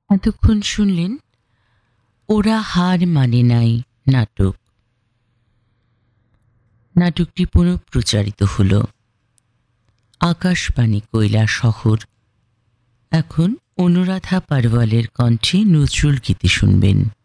এতক্ষণ শুনলেন ওরা হার মানে নাই নাটক। নাটকটি পুনঃপ্রচারিত হল। আকাশবাণী কৈলাসহর। এখন অনুরাধা পারওয়ালের কণ্ঠে নজরুল গীতি শুনবেন।